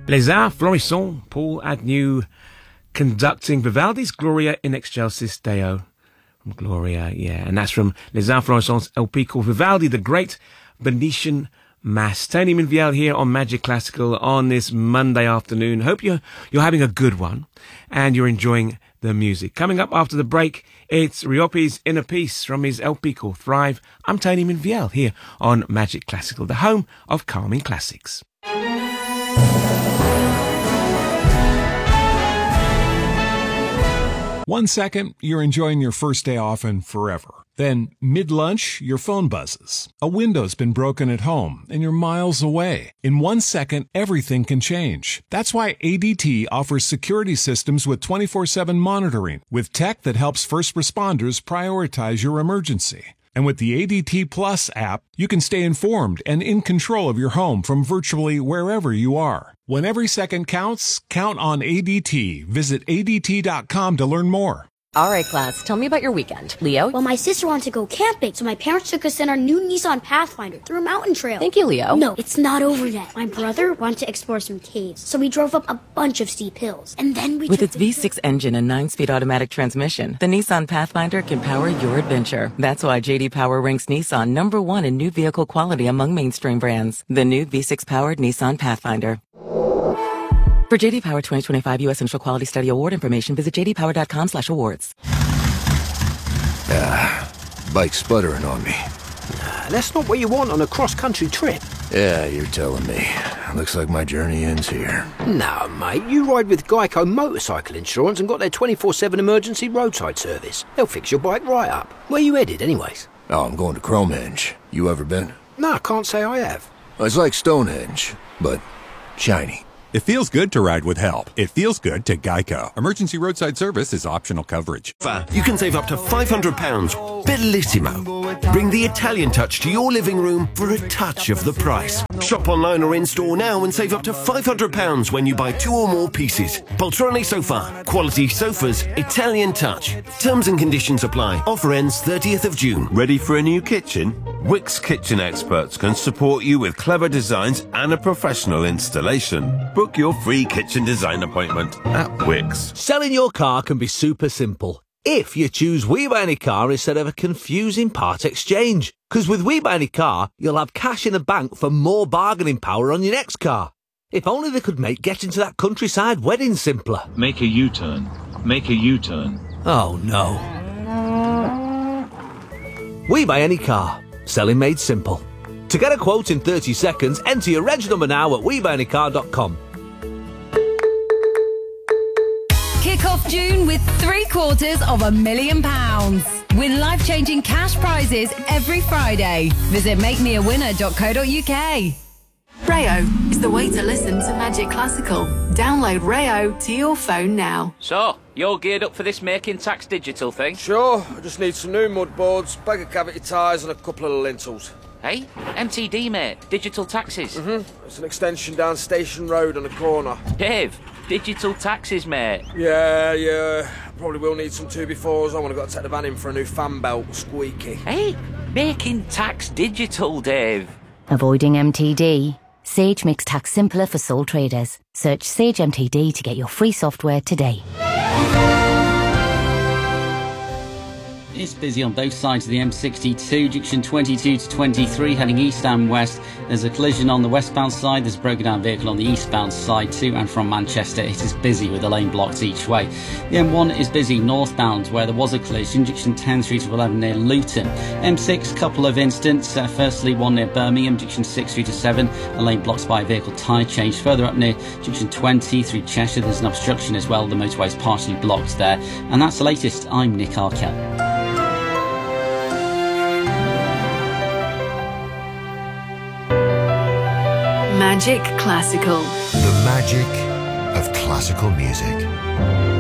Les Arts Florissants, Paul Agnew conducting Vivaldi's Gloria in Excelsis Deo. From Gloria, yeah. And that's from Les Arts Florissants LP called Vivaldi, the Great Venetian Mass. Tony Minviel here on Magic Classical on this Monday afternoon. Hope you're having a good one and you're enjoying the music. Coming up after the break, it's Riopi's Inner Peace from his LP called Thrive. I'm Tony Minviel here on Magic Classical, the home of calming classics. 1 second, you're enjoying your first day off and forever. Then, mid-lunch, your phone buzzes. A window's been broken at home, and you're miles away. In 1 second, everything can change. That's why ADT offers security systems with 24/7 monitoring, with tech that helps first responders prioritize your emergency. And with the ADT Plus app, you can stay informed and in control of your home from virtually wherever you are. When every second counts, count on ADT. Visit ADT.com to learn more. All right, class, tell me about your weekend. Leo? Well, my sister wanted to go camping, so my parents took us in our new Nissan Pathfinder through a mountain trail. Thank you, Leo. No, it's not over yet. My brother wanted to explore some caves, so we drove up a bunch of steep hills. And then we With its V6 engine and 9-speed automatic transmission, the Nissan Pathfinder can power your adventure. That's why J.D. Power ranks Nissan #1 in new vehicle quality among mainstream brands. The new V6-powered Nissan Pathfinder. For J.D. Power 2025 U.S. Central Quality Study Award information, visit jdpower.com/awards. Bike's sputtering on me. Nah, that's not what you want on a cross-country trip. Yeah, you're telling me. Looks like my journey ends here. No, mate, you ride with Geico Motorcycle Insurance and got their 24/7 emergency roadside service. They'll fix your bike right up. Where you headed, anyways? Oh, I'm going to Cromenge. You ever been? No, I can't say I have. It's like Stonehenge, but shiny. It feels good to ride with help. It feels good to Geico. Emergency roadside service is optional coverage. You can save up to £500. Bellissimo. Bring the Italian touch to your living room for a touch of the price. Shop online or in-store now and save up to £500 when you buy 2 or more pieces. Poltrone Sofa. Quality sofas. Italian touch. Terms and conditions apply. Offer ends 30th of June. Ready for a new kitchen? Wickes Kitchen Experts can support you with clever designs and a professional installation. Book your free kitchen design appointment at Wickes. Selling your car can be super simple if you choose We Buy Any Car instead of a confusing part exchange. Because with We Buy Any Car, you'll have cash in the bank for more bargaining power on your next car. If only they could make getting to that countryside wedding simpler. Make a U-turn. Make a U-turn. Oh no. We Buy Any Car. Selling made simple. To get a quote in 30 seconds, enter your reg number now at WeBuyAnyCar.com. Kick off June with £750,000. Win life-changing cash prizes every Friday. Visit makemeawinner.co.uk. Rayo is the way to listen to Magic Classical. Download Rayo to your phone now. So, you're geared up for this Making Tax Digital thing? Sure, I just need some new mud boards, bag of cavity tyres and a couple of lintels. Hey, MTD, mate. Digital taxes. It's an extension down Station Road on the corner. Dave, digital taxes, mate. Yeah. Probably will need some 2x4s. I want to go take the van in for a new fan belt, squeaky. Hey, Making Tax Digital, Dave. Avoiding MTD? Sage makes tax simpler for sole traders. Search Sage MTD to get your free software today. It's busy on both sides of the M62, junction 22 to 23, heading east and west. There's a collision on the westbound side. There's a broken down vehicle on the eastbound side to and from Manchester. It is busy with a lane blocked each way. The M1 is busy northbound where there was a collision, junction 10 through to 11 near Luton. M6, couple of incidents. Firstly, one near Birmingham, junction 6 through to 7. A lane blocked by a vehicle tyre change. Further up near junction 20 through Cheshire, there's an obstruction as well. The motorway is partially blocked there. And that's the latest. I'm Nick Arkell. Magic Classical. The magic of classical music.